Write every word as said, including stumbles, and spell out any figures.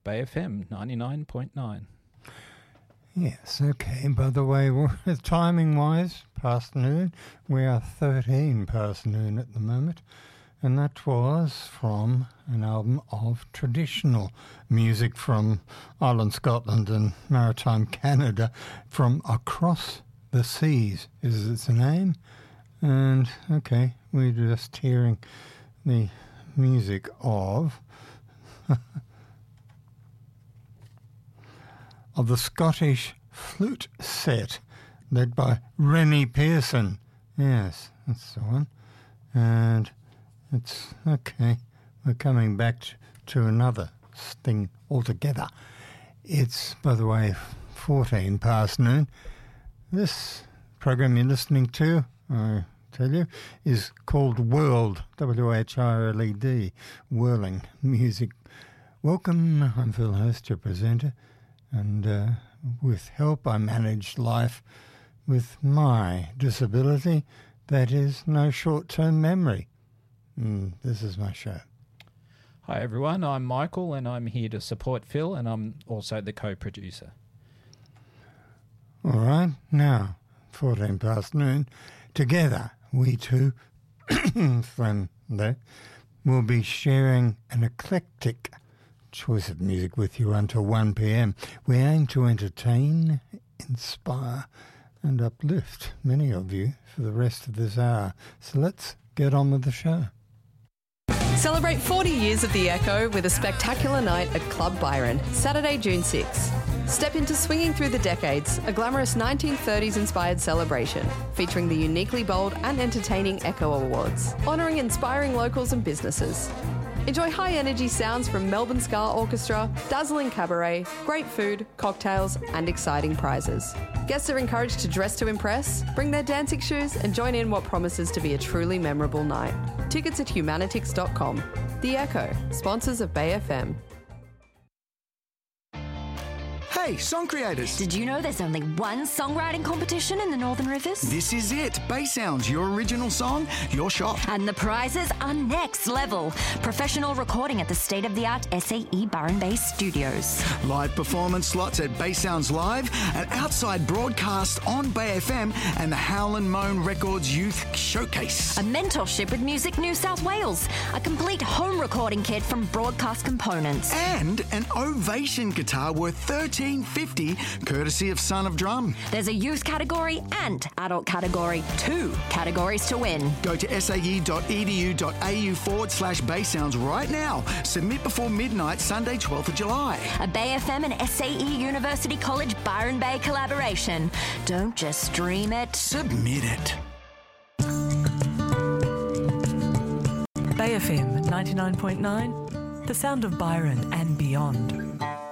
Bay F M ninety-nine point nine. Yes, okay. By the way, timing-wise, past noon, we are thirteen past noon at the moment. And that was from an album of traditional music from Ireland, Scotland and maritime Canada, from Across the Seas is its name. And, okay, we're just hearing the music of of the Scottish Flute Set, led by Rennie Pearson. Yes, that's the one. And it's okay. We're coming back to, to another thing altogether. It's, by the way, fourteen past noon. This program you're listening to, I tell you, is called World, W H I R L E D, Whirling Music. Welcome, I'm Phil Hurst, your presenter, and uh, with help I manage life with my disability, that is no short-term memory. Mm, this is my show. Hi everyone, I'm Michael and I'm here to support Phil, and I'm also the co-producer. All right, now, fourteen past noon, together we two, from there, will be sharing an eclectic choice of music with you until one p.m. We aim to entertain, inspire and uplift many of you for the rest of this hour. So let's get on with the show. Celebrate forty years of The Echo with a spectacular night at Club Byron, Saturday, June sixth. Step into Swinging Through the Decades, a glamorous nineteen thirties-inspired celebration featuring the uniquely bold and entertaining Echo Awards, honouring inspiring locals and businesses. Enjoy high-energy sounds from Melbourne Ska Orchestra, dazzling cabaret, great food, cocktails and exciting prizes. Guests are encouraged to dress to impress, bring their dancing shoes and join in what promises to be a truly memorable night. Tickets at humanitix dot com. The Echo, sponsors of Bay F M. Hey, song creators! Did you know there's only one songwriting competition in the Northern Rivers? This is it. Bay Sounds, your original song, your shot. And the prizes are next level. Professional recording at the state-of-the-art S A E Byron Bay Studios. Live performance slots at Bay Sounds Live, an outside broadcast on Bay F M and the Howlin' Moan Records Youth Showcase. A mentorship with Music New South Wales. A complete home recording kit from Broadcast Components. And an Ovation guitar worth thirteen dollars fifty, courtesy of Son of Drum. There's a youth category and adult category. Two categories to win. Go to sae.edu.au forward slash Bay Sounds right now. Submit before midnight, Sunday, twelfth of July. A Bay F M and S A E University College Byron Bay collaboration. Don't just stream it. Submit it. Bay F M ninety-nine point nine, the sound of Byron and beyond.